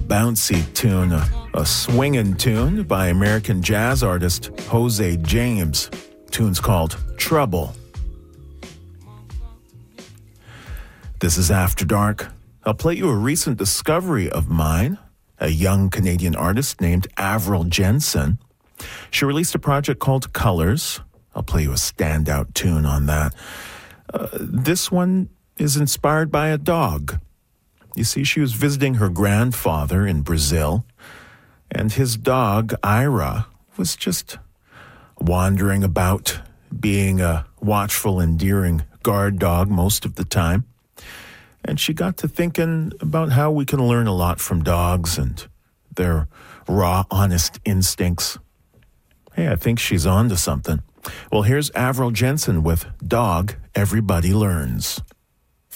bouncy tune, a swinging tune by American jazz artist Jose James. Tune's called Trouble. This is After Dark. I'll play you a recent discovery of mine, a young Canadian artist named Avril Jensen. She released a project called Colors. I'll play you a standout tune on that. This one is inspired by a dog. You see, she was visiting her grandfather in Brazil, and his dog, Ira, was just wandering about, being a watchful, endearing guard dog most of the time. And she got to thinking about how we can learn a lot from dogs and their raw, honest instincts. Hey, I think she's on to something. Well, here's Avril Jensen with Dog Everybody Learns.